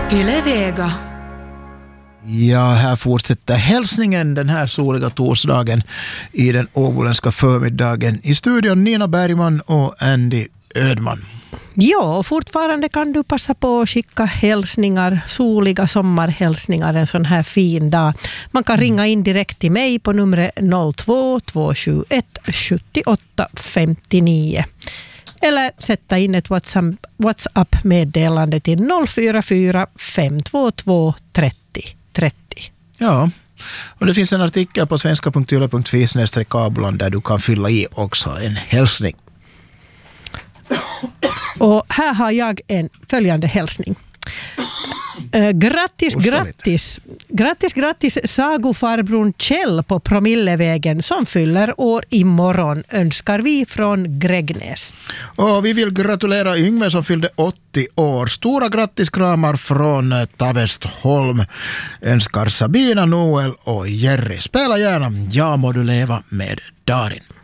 Yle Vega. Ja, här fortsätter hälsningen den här soliga torsdagen i den åboländska förmiddagen. I studion Nina Bergman och Andy Ödman. Ja, och fortfarande kan du passa på att skicka hälsningar, soliga sommarhälsningar en sån här fin dag. Man kan ringa in direkt till mig på numret 02 271 78 59. Eller sätta in ett WhatsApp-meddelande till 044 522 30 30. Ja, och det finns en artikel på svenska.yle.fi/kabulan där du kan fylla i också en hälsning. Och här har jag en följande hälsning. Grattis sagofarbrorn Kjell på Promillevägen som fyller år imorgon, önskar vi från Grägnäs. Och vi vill gratulera Yngve som fyllde 80 år. Stora grattiskramar från Tavestholm. Önskar Sabina, Noel och Jerry. Spela gärna Ja må du leva med Darin.